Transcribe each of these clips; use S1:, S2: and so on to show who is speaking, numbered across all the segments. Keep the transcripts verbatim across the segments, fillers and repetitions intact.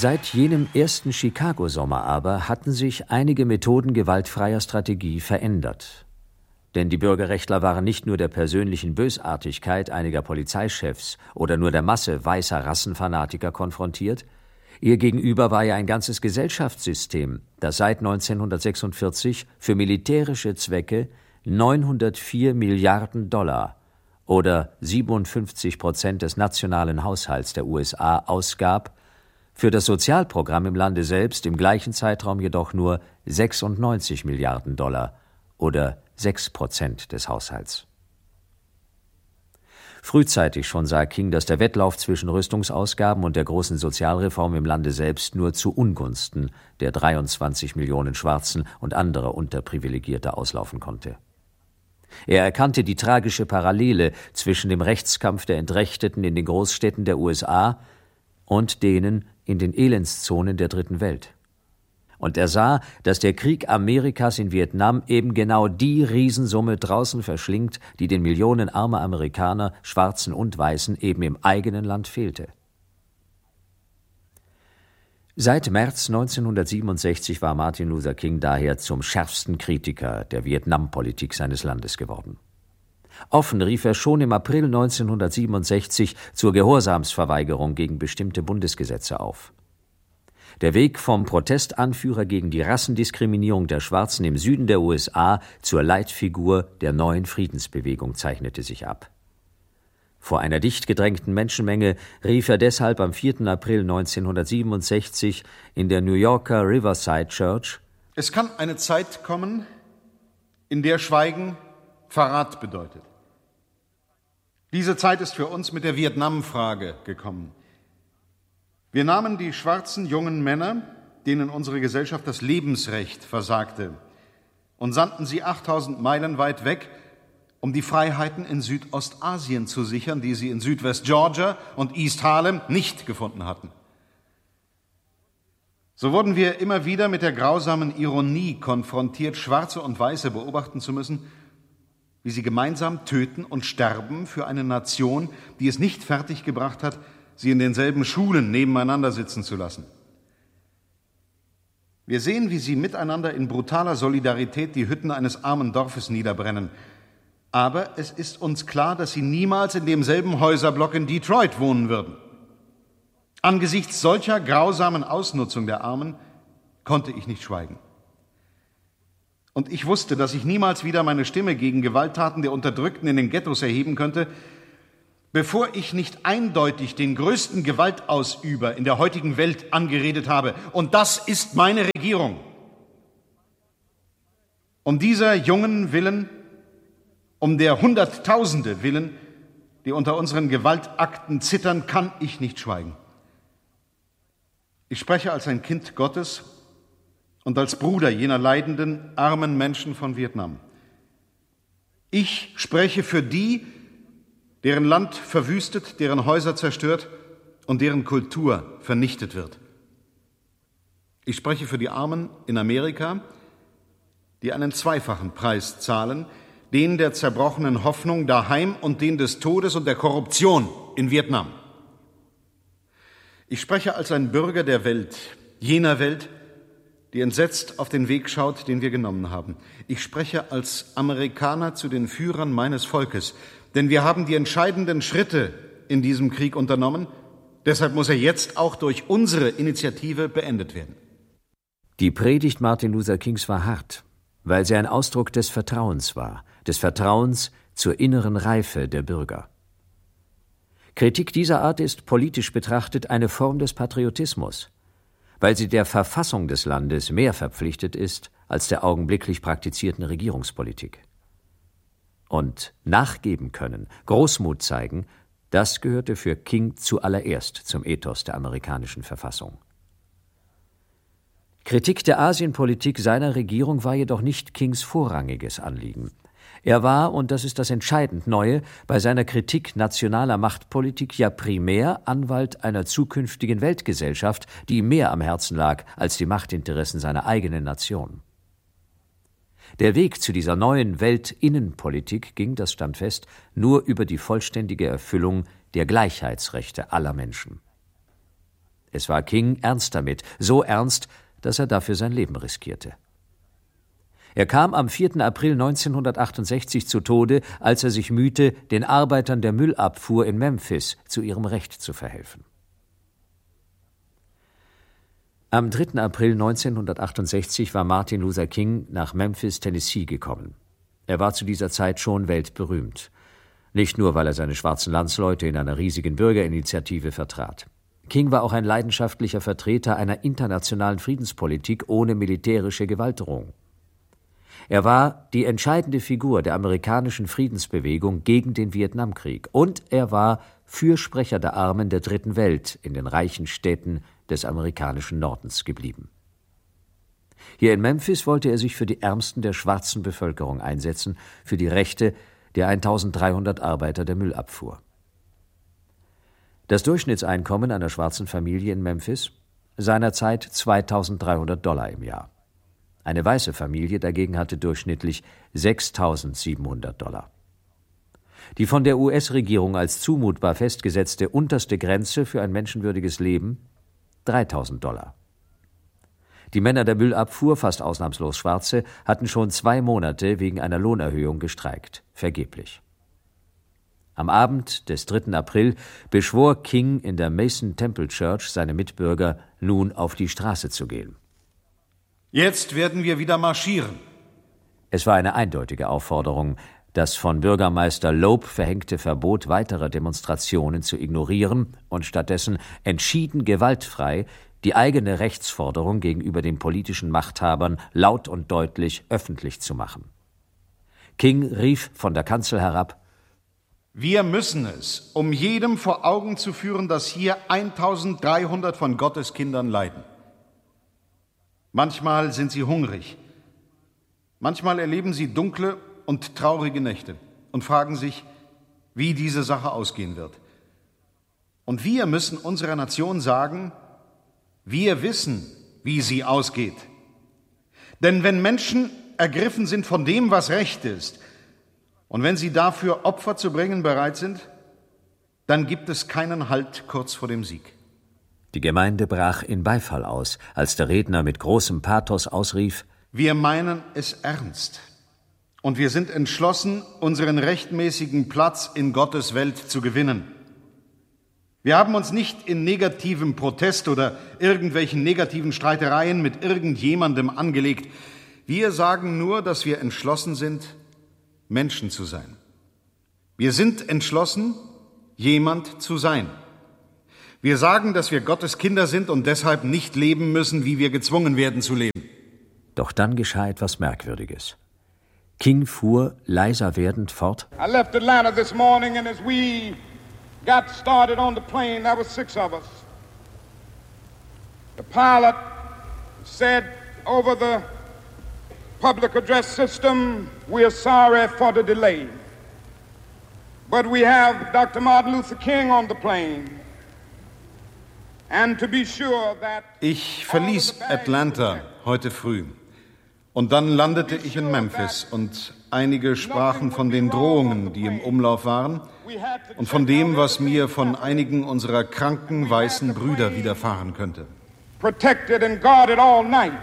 S1: Seit jenem ersten Chicago-Sommer aber hatten sich einige Methoden gewaltfreier Strategie verändert. Denn die Bürgerrechtler waren nicht nur der persönlichen Bösartigkeit einiger Polizeichefs oder nur der Masse weißer Rassenfanatiker konfrontiert, ihr gegenüber war ja ein ganzes Gesellschaftssystem, das seit neunzehnhundertsechsundvierzig für militärische Zwecke neunhundertvier Milliarden Dollar oder siebenundfünfzig Prozent des nationalen Haushalts der U S A ausgab, für das Sozialprogramm im Lande selbst im gleichen Zeitraum jedoch nur sechsundneunzig Milliarden Dollar oder sechs Prozent des Haushalts. Frühzeitig schon sah King, dass der Wettlauf zwischen Rüstungsausgaben und der großen Sozialreform im Lande selbst nur zu Ungunsten der dreiundzwanzig Millionen Schwarzen und anderer Unterprivilegierter auslaufen konnte. Er erkannte die tragische Parallele zwischen dem Rechtskampf der Entrechteten in den Großstädten der U S A und denen in den Elendszonen der Dritten Welt. Und er sah, dass der Krieg Amerikas in Vietnam eben genau die Riesensumme draußen verschlingt, die den Millionen armer Amerikaner, Schwarzen und Weißen, eben im eigenen Land fehlte. Seit März neunzehnhundertsiebenundsechzig war Martin Luther King daher zum schärfsten Kritiker der Vietnampolitik seines Landes geworden. Offen rief er schon im April neunzehnhundertsiebenundsechzig zur Gehorsamsverweigerung gegen bestimmte Bundesgesetze auf. Der Weg vom Protestanführer gegen die Rassendiskriminierung der Schwarzen im Süden der U S A zur Leitfigur der neuen Friedensbewegung zeichnete sich ab. Vor einer dicht gedrängten Menschenmenge rief er deshalb am vierten April neunzehnhundertsiebenundsechzig in der New Yorker Riverside Church:
S2: Es kann eine Zeit kommen, in der Schweigen Verrat bedeutet. Diese Zeit ist für uns mit der Vietnam-Frage gekommen. Wir nahmen die schwarzen jungen Männer, denen unsere Gesellschaft das Lebensrecht versagte, und sandten sie achttausend Meilen weit weg, um die Freiheiten in Südostasien zu sichern, die sie in Südwest-Georgia und East Harlem nicht gefunden hatten. So wurden wir immer wieder mit der grausamen Ironie konfrontiert, Schwarze und Weiße beobachten zu müssen, wie sie gemeinsam töten und sterben für eine Nation, die es nicht fertiggebracht hat, sie in denselben Schulen nebeneinander sitzen zu lassen. Wir sehen, wie sie miteinander in brutaler Solidarität die Hütten eines armen Dorfes niederbrennen. Aber es ist uns klar, dass sie niemals in demselben Häuserblock in Detroit wohnen würden. Angesichts solcher grausamen Ausnutzung der Armen konnte ich nicht schweigen. Und ich wusste, dass ich niemals wieder meine Stimme gegen Gewalttaten der Unterdrückten in den Ghettos erheben könnte, bevor ich nicht eindeutig den größten Gewaltausüber in der heutigen Welt angeredet habe. Und das ist meine Regierung. Um dieser Jungen willen, um der Hunderttausende willen, die unter unseren Gewaltakten zittern, kann ich nicht schweigen. Ich spreche als ein Kind Gottes und als Bruder jener leidenden, armen Menschen von Vietnam. Ich spreche für die, deren Land verwüstet, deren Häuser zerstört und deren Kultur vernichtet wird. Ich spreche für die Armen in Amerika, die einen zweifachen Preis zahlen, den der zerbrochenen Hoffnung daheim und den des Todes und der Korruption in Vietnam. Ich spreche als ein Bürger der Welt, jener Welt, die entsetzt auf den Weg schaut, den wir genommen haben. Ich spreche als Amerikaner zu den Führern meines Volkes, denn wir haben die entscheidenden Schritte in diesem Krieg unternommen. Deshalb muss er jetzt auch durch unsere Initiative beendet werden.
S1: Die Predigt Martin Luther Kings war hart, weil sie ein Ausdruck des Vertrauens war, des Vertrauens zur inneren Reife der Bürger. Kritik dieser Art ist politisch betrachtet eine Form des Patriotismus, weil sie der Verfassung des Landes mehr verpflichtet ist als der augenblicklich praktizierten Regierungspolitik. Und nachgeben können, Großmut zeigen, das gehörte für King zuallererst zum Ethos der amerikanischen Verfassung. Kritik der Asienpolitik seiner Regierung war jedoch nicht Kings vorrangiges Anliegen. Er war, und das ist das entscheidend Neue, bei seiner Kritik nationaler Machtpolitik ja primär Anwalt einer zukünftigen Weltgesellschaft, die ihm mehr am Herzen lag als die Machtinteressen seiner eigenen Nation. Der Weg zu dieser neuen Weltinnenpolitik ging, das stand fest, nur über die vollständige Erfüllung der Gleichheitsrechte aller Menschen. Es war King ernst damit, so ernst, dass er dafür sein Leben riskierte. Er kam am vierten April neunzehnhundertachtundsechzig zu Tode, als er sich mühte, den Arbeitern der Müllabfuhr in Memphis zu ihrem Recht zu verhelfen. Am dritten April neunzehnhundertachtundsechzig war Martin Luther King nach Memphis, Tennessee gekommen. Er war zu dieser Zeit schon weltberühmt. Nicht nur, weil er seine schwarzen Landsleute in einer riesigen Bürgerinitiative vertrat. King war auch ein leidenschaftlicher Vertreter einer internationalen Friedenspolitik ohne militärische Gewaltdrohung. Er war die entscheidende Figur der amerikanischen Friedensbewegung gegen den Vietnamkrieg und er war Fürsprecher der Armen der Dritten Welt in den reichen Städten des amerikanischen Nordens geblieben. Hier in Memphis wollte er sich für die Ärmsten der schwarzen Bevölkerung einsetzen, für die Rechte der eintausenddreihundert Arbeiter der Müllabfuhr. Das Durchschnittseinkommen einer schwarzen Familie in Memphis? Seinerzeit zweitausenddreihundert Dollar im Jahr. Eine weiße Familie dagegen hatte durchschnittlich sechstausendsiebenhundert Dollar. Die von der U S-Regierung als zumutbar festgesetzte unterste Grenze für ein menschenwürdiges Leben? dreitausend Dollar. Die Männer der Müllabfuhr, fast ausnahmslos Schwarze, hatten schon zwei Monate wegen einer Lohnerhöhung gestreikt. Vergeblich. Am Abend des dritten April beschwor King in der Mason Temple Church seine Mitbürger, nun auf die Straße zu gehen.
S2: Jetzt werden wir wieder marschieren.
S1: Es war eine eindeutige Aufforderung, das von Bürgermeister Loeb verhängte Verbot weiterer Demonstrationen zu ignorieren und stattdessen entschieden gewaltfrei die eigene Rechtsforderung gegenüber den politischen Machthabern laut und deutlich öffentlich zu machen. King rief von der Kanzel herab:
S2: Wir müssen es, um jedem vor Augen zu führen, dass hier eintausenddreihundert von Gottes Kindern leiden. Manchmal sind sie hungrig, manchmal erleben sie dunkle und traurige Nächte und fragen sich, wie diese Sache ausgehen wird. Und wir müssen unserer Nation sagen, wir wissen, wie sie ausgeht. Denn wenn Menschen ergriffen sind von dem, was Recht ist, und wenn sie dafür Opfer zu bringen bereit sind, dann gibt es keinen Halt kurz vor dem Sieg.
S1: Die Gemeinde brach in Beifall aus, als der Redner mit großem Pathos ausrief:
S2: Wir meinen es ernst und wir sind entschlossen, unseren rechtmäßigen Platz in Gottes Welt zu gewinnen. Wir haben uns nicht in negativem Protest oder irgendwelchen negativen Streitereien mit irgendjemandem angelegt. Wir sagen nur, dass wir entschlossen sind, Menschen zu sein. Wir sind entschlossen, jemand zu sein. Wir sagen, dass wir Gottes Kinder sind und deshalb nicht leben müssen, wie wir gezwungen werden zu leben.
S1: Doch dann geschah etwas Merkwürdiges. King fuhr leiser werdend fort:
S3: I left Atlanta this morning and as we got started on the plane, there were six of us. The pilot said over the public address system, "We are sorry for the delay. But we have Doctor Martin Luther King on the plane." And to be sure that
S2: ich verließ Atlanta heute früh und dann landete ich in Memphis und einige sprachen von den Drohungen, die im Umlauf waren und von dem, was mir von einigen unserer kranken weißen Brüder widerfahren könnte.
S3: Protected and guarded all night.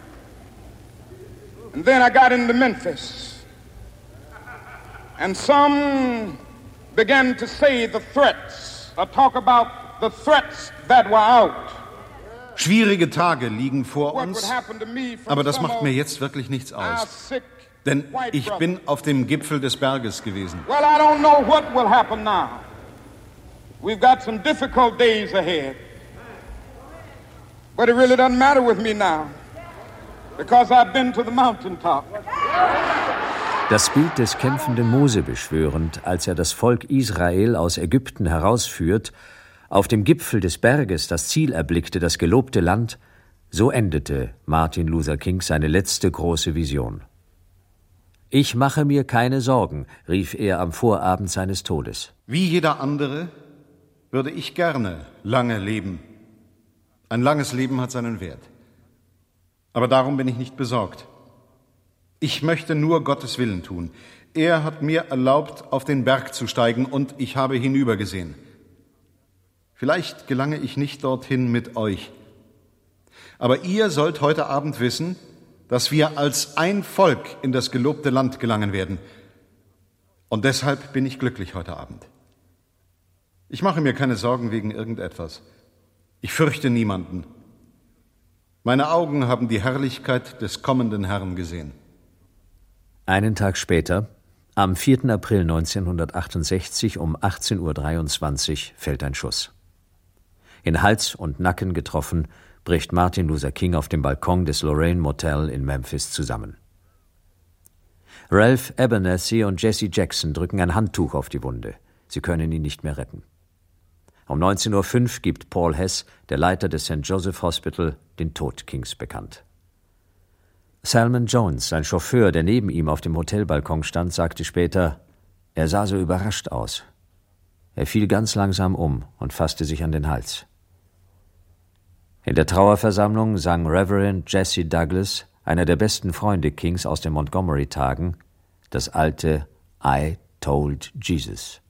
S3: And then I got into Memphis. And some began to say the threats, or talk about the threats that were out.
S2: Schwierige Tage liegen vor uns, aber das macht mir jetzt wirklich nichts aus. Denn ich bin auf dem Gipfel des Berges gewesen.
S3: Well, I don't know what will happen now. We've got some difficult days ahead. But it really doesn't matter with me now, because I've been to the mountaintop.
S1: Das Bild des kämpfenden Mose beschwörend, als er das Volk Israel aus Ägypten herausführt, auf dem Gipfel des Berges das Ziel erblickte, das gelobte Land, so endete Martin Luther King seine letzte große Vision. »Ich mache mir keine Sorgen«, rief er am Vorabend seines Todes.
S2: Wie jeder andere würde ich gerne lange leben. Ein langes Leben hat seinen Wert. Aber darum bin ich nicht besorgt. Ich möchte nur Gottes Willen tun. Er hat mir erlaubt, auf den Berg zu steigen, und ich habe hinübergesehen. Vielleicht gelange ich nicht dorthin mit euch. Aber ihr sollt heute Abend wissen, dass wir als ein Volk in das gelobte Land gelangen werden. Und deshalb bin ich glücklich heute Abend. Ich mache mir keine Sorgen wegen irgendetwas. Ich fürchte niemanden. Meine Augen haben die Herrlichkeit des kommenden Herrn gesehen.
S1: Einen Tag später, am vierten April neunzehnhundertachtundsechzig um achtzehn Uhr dreiundzwanzig, fällt ein Schuss. In Hals und Nacken getroffen, bricht Martin Luther King auf dem Balkon des Lorraine Motel in Memphis zusammen. Ralph Abernathy und Jesse Jackson drücken ein Handtuch auf die Wunde. Sie können ihn nicht mehr retten. Um neunzehn Uhr fünf gibt Paul Hess, der Leiter des Saint Joseph Hospital, den Tod Kings bekannt. Salmon Jones, sein Chauffeur, der neben ihm auf dem Hotelbalkon stand, sagte später, er sah so überrascht aus. Er fiel ganz langsam um und fasste sich an den Hals. In der Trauerversammlung sang Reverend Jesse Douglas, einer der besten Freunde Kings aus den Montgomery-Tagen, das alte I Told Jesus.